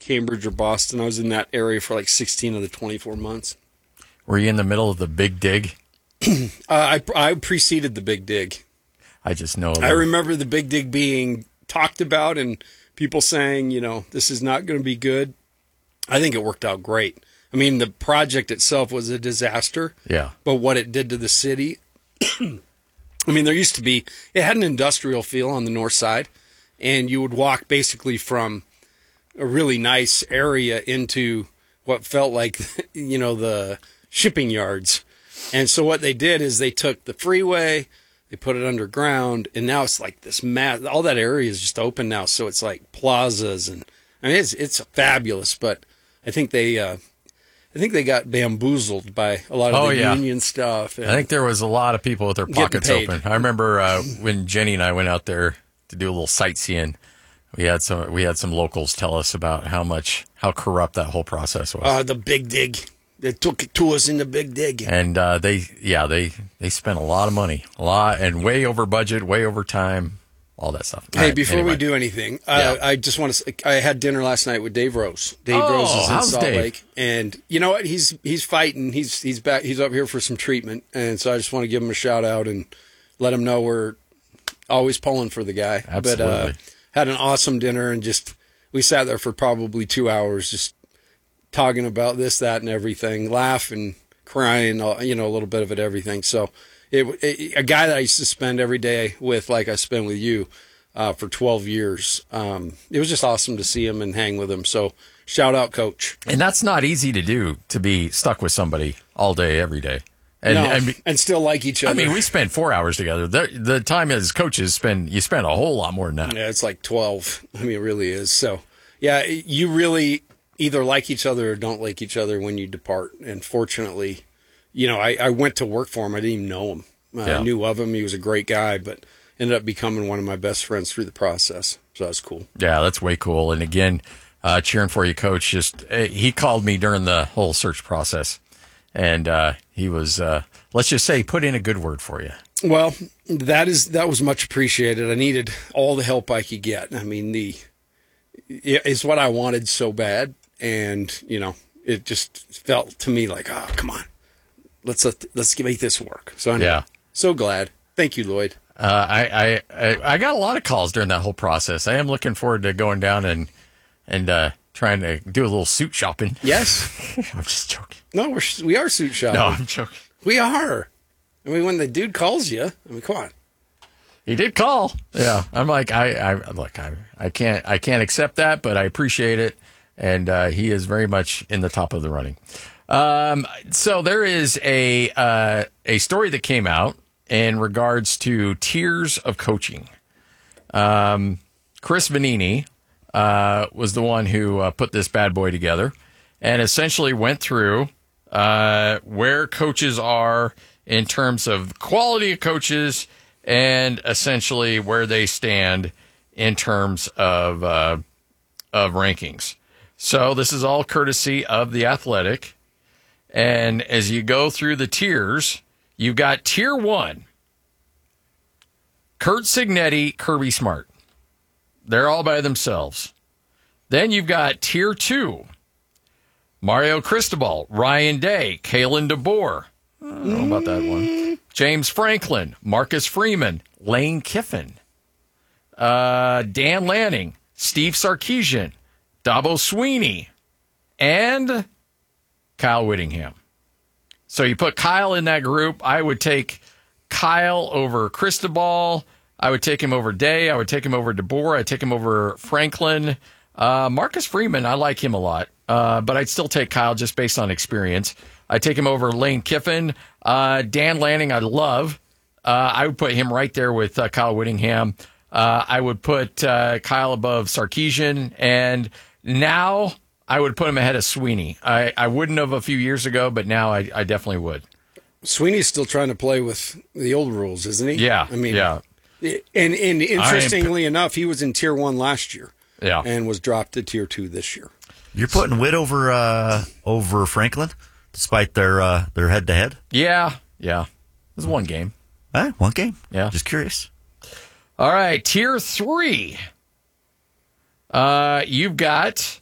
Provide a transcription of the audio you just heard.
Cambridge or Boston. I was in that area for like 16 of the 24 months. Were you in the middle of the Big Dig? I preceded the Big Dig. I just know. I remember the Big Dig being talked about and people saying, this is not going to be good. I think it worked out great. I mean, the project itself was a disaster. Yeah. But what it did to the city, I mean, it had an industrial feel on the north side, and you would walk basically from a really nice area into what felt like, the shipping yards. And so what they did is they took the freeway, they put it underground, and now it's like this all that area is just open now. So it's like plazas, and I mean, it's fabulous, but I think they got bamboozled by a lot of the union stuff. I think there was a lot of people with their pockets open. I remember when Jenny and I went out there to do a little sightseeing, we had some locals tell us about how corrupt that whole process was. The Big Dig. They took it to us in the Big Dig. And they spent a lot of money, and way over budget, way over time, all that stuff. Hey, before we do anything, I just want to say, I had dinner last night with Dave Rose. Dave Rose is in Salt Lake. And you know what? He's fighting. He's back. He's up here for some treatment. And so I just want to give him a shout out and let him know we're always pulling for the guy. Absolutely. But had an awesome dinner, and we sat there for probably 2 hours just talking about this, that, and everything, laughing, crying, a little bit of it, everything. So a guy that I used to spend every day with, like I spend with you, for 12 years. It was just awesome to see him and hang with him. So shout out, Coach. And that's not easy to do, to be stuck with somebody all day, every day. And still like each other. I mean, we spent 4 hours together. The time as coaches, you spend a whole lot more than that. Yeah, it's like 12. I mean, it really is. So, yeah, you really either like each other or don't like each other when you depart. And fortunately, I went to work for him. I didn't even know him. I knew of him. He was a great guy, but ended up becoming one of my best friends through the process. So that was cool. Yeah, that's way cool. And again, cheering for you, Coach. He called me during the whole search process, and he was, let's just say, put in a good word for you. Well, that was much appreciated. I needed all the help I could get. I mean, it's what I wanted so bad. And, it just felt to me like, oh, come on, let's make this work. So I'm so glad. Thank you, Lloyd. I got a lot of calls during that whole process. I am looking forward to going down and trying to do a little suit shopping. Yes. I'm just joking. No, we are suit shopping. No, I'm joking. We are. I mean, when the dude calls you, come on. He did call. Yeah. I'm like, I can't accept that, but I appreciate it. And he is very much in the top of the running. So there is a story that came out in regards to tiers of coaching. Chris Vanini was the one who put this bad boy together and essentially went through where coaches are in terms of quality of coaches and essentially where they stand in terms of rankings. So this is all courtesy of The Athletic. And as you go through the tiers, you've got Tier 1, Curt Cignetti, Kirby Smart. They're all by themselves. Then you've got Tier 2, Mario Cristobal, Ryan Day, Kalen DeBoer. I don't know about that one. James Franklin, Marcus Freeman, Lane Kiffin, Dan Lanning, Steve Sarkisian, Dabo Sweeney, and Kyle Whittingham. So you put Kyle in that group. I would take Kyle over Cristobal. I would take him over Day. I would take him over DeBoer. I'd take him over Franklin. Marcus Freeman, I like him a lot, but I'd still take Kyle just based on experience. I'd take him over Lane Kiffin. Dan Lanning, I love. I would put him right there with Kyle Whittingham. I would put Kyle above Sarkisian, and now I would put him ahead of Sweeney. I wouldn't have a few years ago, but now I definitely would. Sweeney's still trying to play with the old rules, isn't he? Yeah. I mean, yeah. And interestingly enough, he was in Tier 1 last year. Yeah. And was dropped to Tier 2 this year. You're putting Witt over Franklin, despite their head-to-head? Yeah. It was one game. All right, one game. Yeah. Just curious. All right, Tier 3. You've got